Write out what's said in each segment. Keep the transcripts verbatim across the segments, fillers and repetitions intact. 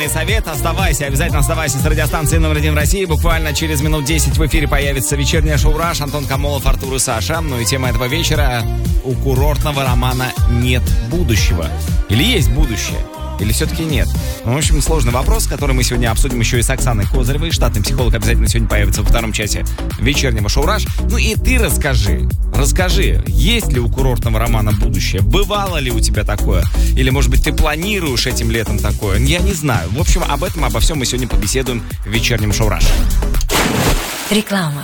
правильный совет. Оставайся, обязательно оставайся с радиостанцией номер один в России. Буквально через минут десять в эфире появится вечернее шоу «Раш». Антон Камолов, Артур и Саша. Ну и тема этого вечера: у курортного романа нет будущего. Или есть будущее? Или все-таки нет? Ну, в общем, сложный вопрос, который мы сегодня обсудим еще и с Оксаной Козыревой. Штатный психолог обязательно сегодня появится во втором часе вечернего шоу «Раш». Ну и ты расскажи, расскажи, есть ли у курортного романа будущее? Бывало ли у тебя такое? Или, может быть, ты планируешь этим летом такое? Я не знаю. В общем, об этом, обо всем мы сегодня побеседуем в вечернем шоу «Раш». Реклама.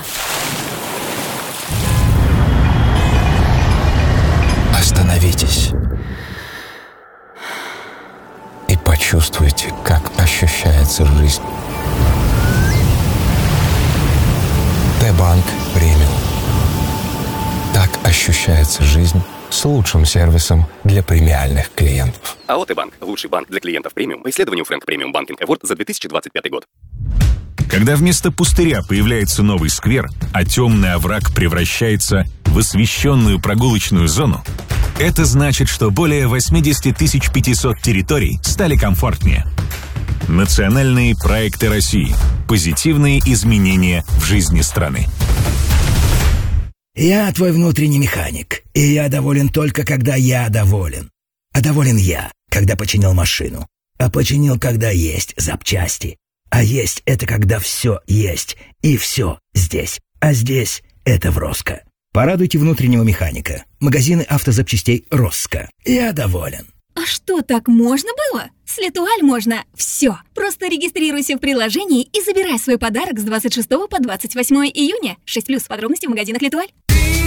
Остановитесь. Почувствуйте, как ощущается жизнь. Т-банк премиум. Так ощущается жизнь с лучшим сервисом для премиальных клиентов. АО Т-банк – лучший банк для клиентов премиум по исследованию Frank Premium Banking Award за две тысячи двадцать пятый год. Когда вместо пустыря появляется новый сквер, а темный овраг превращается в освещенную прогулочную зону, это значит, что более восемьдесят тысяч пятьсот территорий стали комфортнее. Национальные проекты России. Позитивные изменения в жизни страны. Я твой внутренний механик, и я доволен только, когда я доволен. А доволен я, когда починил машину. А починил, когда есть запчасти. А есть — это когда все есть, и все здесь. А здесь — это в Роско. Порадуйте внутреннего механика. Магазины автозапчастей «Роско». Я доволен. А что, так можно было? С Летуаль можно все. Просто регистрируйся в приложении и забирай свой подарок с двадцать шестого по двадцать восьмое июня. шесть плюс. Подробности в магазинах Летуаль.